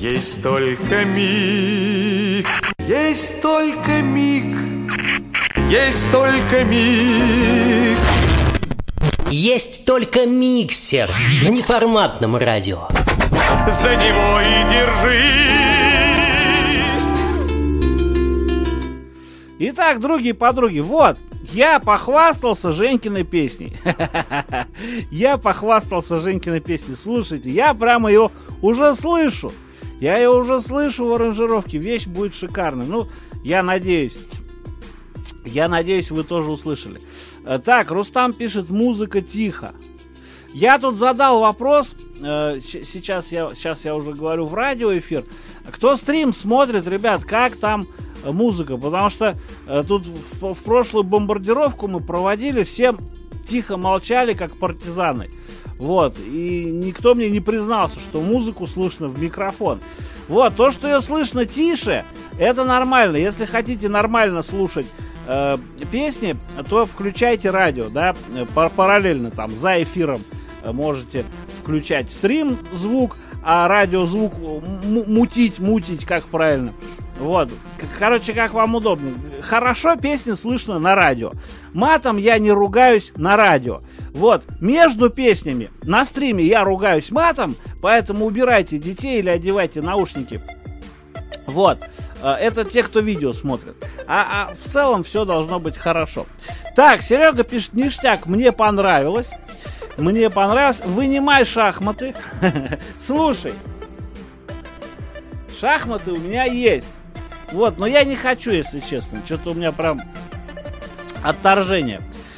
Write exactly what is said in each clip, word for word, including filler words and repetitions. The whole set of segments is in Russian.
Есть только миг, есть только миг, есть только миг. Есть только миксер на неформатном радио. За него и держись. Итак, другие подруги, вот, я похвастался Женькиной песней. Я похвастался Женькиной песней. Слушайте, я прямо ее уже слышу. Я ее уже слышу в аранжировке. Вещь будет шикарной. Ну, я надеюсь. Я надеюсь, вы тоже услышали. Так, Рустам пишет: музыка тихо. Я тут задал вопрос. Сейчас я, сейчас я уже говорю в радиоэфир. Кто стрим смотрит, ребят, как там музыка? Потому что тут в, в прошлую бомбардировку мы проводили, все тихо молчали, как партизаны. Вот, и никто мне не признался, что музыку слышно в микрофон. Вот, то, что ее слышно тише, это нормально. Если хотите нормально слушать э, песни, то включайте радио, да, параллельно там, за эфиром можете включать стрим звук, а радиозвук мутить, мутить, как правильно. Вот, короче, как вам удобнее. Хорошо песни слышно на радио. Матом я не ругаюсь на радио. Вот, между песнями на стриме я ругаюсь матом, поэтому убирайте детей или одевайте наушники. Вот, это те, кто видео смотрит. А, а в целом все должно быть хорошо. Так, Серега пишет: ништяк, мне понравилось. Мне понравилось. Вынимай шахматы. Слушай, шахматы у меня есть. Вот, но я не хочу, если честно. Что-то у меня прям отторжение.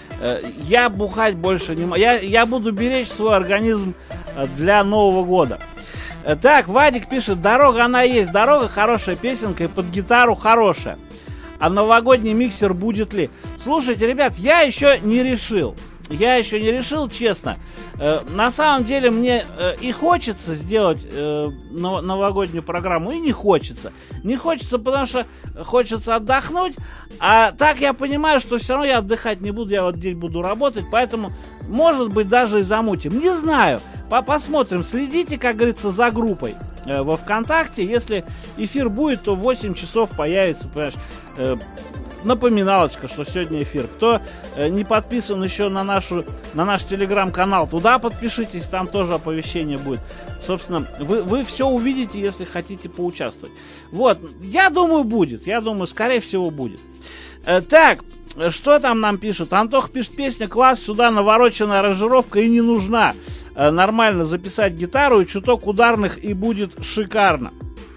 Я бухать больше не могу. Я, я буду беречь свой организм для Нового года. Так, Вадик пишет: дорога она есть. Дорога хорошая песенка и под гитару хорошая. А новогодний миксер будет ли? Слушайте, ребят, я еще не решил. Я еще не решил, честно. Э, на самом деле мне э, и хочется сделать э, нов- новогоднюю программу, и не хочется. Не хочется, потому что хочется отдохнуть. А так я понимаю, что все равно я отдыхать не буду, я вот здесь буду работать. Поэтому, может быть, даже и замутим. Не знаю. По- посмотрим. Следите, как говорится, за группой э, во ВКонтакте. Если эфир будет, то в восемь часов появится, понимаешь, э, напоминалочка, что сегодня эфир. Кто э, не подписан еще на, нашу, на наш телеграм-канал, туда подпишитесь, там тоже оповещение будет. Собственно, вы, вы все увидите, если хотите поучаствовать. Вот, я думаю, будет. Я думаю, скорее всего, будет. Э, так, что там нам пишут? Антох пишет: песня класс, сюда навороченная аранжировка и не нужна. Э, нормально записать гитару и чуток ударных, и будет шикарно.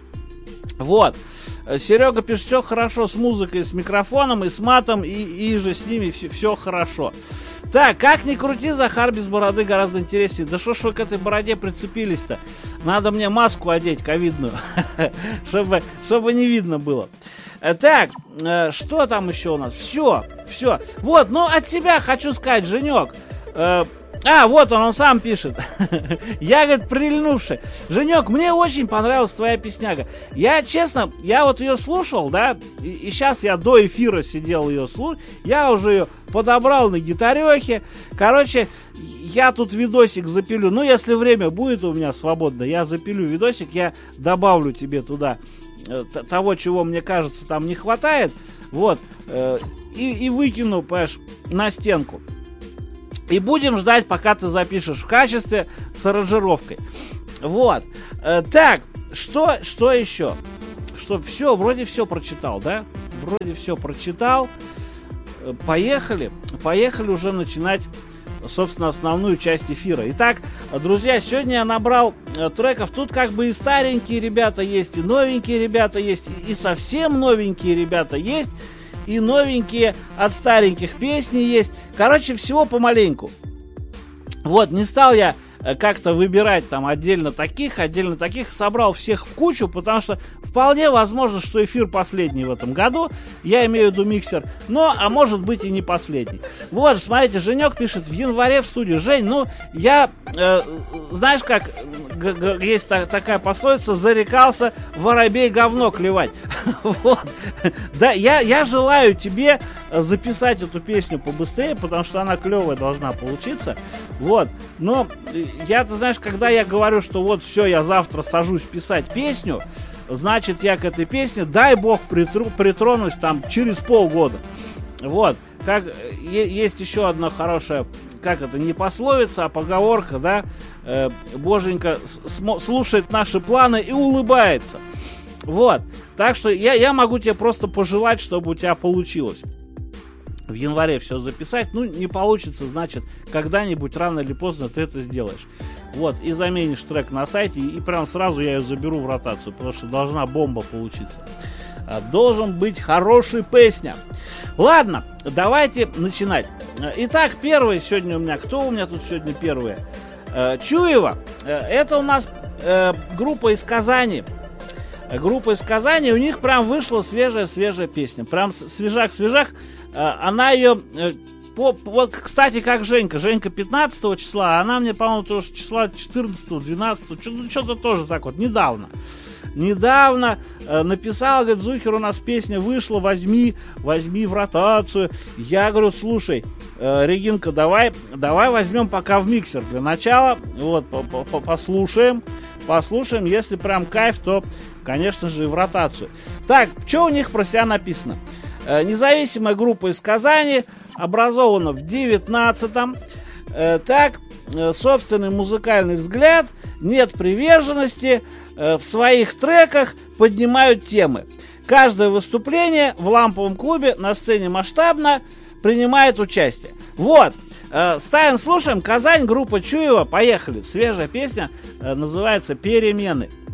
Вот. Серега пишет: все хорошо с музыкой, с микрофоном и с матом, и, и же с ними все, все хорошо. Так, как ни крути, Захар без бороды гораздо интереснее. Да что ж вы к этой бороде прицепились-то? Надо мне маску одеть ковидную, чтобы, чтобы не видно было. Так, что там еще у нас? Все, все. Вот, ну от себя хочу сказать, Женек. А, вот он, он сам пишет. Я, говорит, прильнувший. Женек, мне очень понравилась твоя песняга. Я, честно, я вот ее слушал, да, и, и сейчас я до эфира сидел ее слушал. Я уже ее подобрал на гитарехе. Короче, я тут видосик запилю. Ну, если время будет у меня свободно, я запилю видосик, я добавлю тебе туда э, того, чего мне кажется там не хватает. Вот, э, и, и выкину, понимаешь, на стенку. И будем ждать, пока ты запишешь в качестве с аранжировкой. Вот. Э, так, что, что еще? Что, все, вроде все прочитал, да? Вроде все прочитал. Э, поехали. Поехали уже начинать, собственно, основную часть эфира. Итак, друзья, сегодня я набрал э, треков. Тут как бы и старенькие ребята есть, и новенькие ребята есть, и, и совсем новенькие ребята есть. И новенькие от стареньких песни есть. Короче, всего помаленьку. Вот, не стал я как-то выбирать там отдельно таких, отдельно таких. Собрал всех в кучу, потому что вполне возможно, что эфир последний в этом году. Я имею в виду миксер. Но, а может быть и не последний. Вот, смотрите, Женек пишет: в январе в студию. Жень, ну, я, э, знаешь как, г- г- есть та- такая пословица: зарекался воробей говно клевать. Вот. Да, я, я желаю тебе записать эту песню побыстрее, потому что она клевая должна получиться. Вот. Но я, ты знаешь, когда я говорю, что вот все, я завтра сажусь писать песню, значит, я к этой песне, дай бог, притру, притронусь там через полгода. Вот. Как есть еще одна хорошая, как это, не пословица, а поговорка, да, э, Боженька с- слушает наши планы и улыбается. Вот, так что я, я могу тебе просто пожелать, чтобы у тебя получилось в январе все записать. Ну, не получится, значит, когда-нибудь, рано или поздно ты это сделаешь. Вот, и заменишь трек на сайте, и, и прям сразу я ее заберу в ротацию, потому что должна бомба получиться. Должен быть хорошая песня. Ладно, давайте начинать. Итак, первый сегодня у меня, кто у меня тут сегодня первый? Чуева. Это у нас э, группа из Казани. Группа из Казани, у них прям вышла свежая-свежая песня. Прям свежак-свежак. Она ее... По, вот, кстати, как Женька. Женька пятнадцатого числа, а она мне, по-моему, тоже числа четырнадцатого, двенадцатого, что-то тоже так вот, недавно. Недавно э, написала, говорит, Зухер, у нас песня вышла, возьми, возьми в ротацию. Я говорю, слушай, э, Регинка, давай, давай возьмем пока в миксер для начала. Вот, послушаем, послушаем, если прям кайф, то, конечно же, и в ротацию. Так, что у них про себя написано? Э, независимая группа из Казани, образована в девятнадцатом. Э, так, э, собственный музыкальный взгляд, нет приверженности, в своих треках поднимают темы. Каждое выступление в ламповом клубе на сцене масштабно принимает участие. Вот, ставим, слушаем. Казань, группа Чуева, поехали. Свежая песня, называется «Перемены».